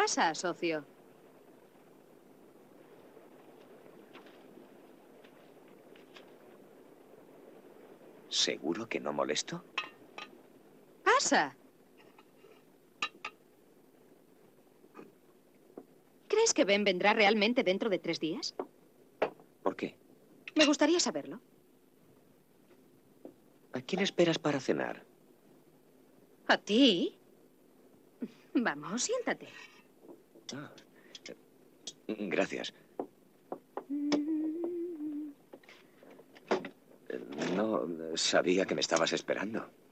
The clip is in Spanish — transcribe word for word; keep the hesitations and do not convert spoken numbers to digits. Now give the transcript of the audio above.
Pasa, socio. ¿Seguro que no molesto? Pasa. ¿Crees que Ben vendrá realmente dentro de tres días? ¿Por qué? Me gustaría saberlo. ¿A quién esperas para cenar? ¿A ti? Vamos, siéntate. Ah, gracias. No sabía que me estabas esperando.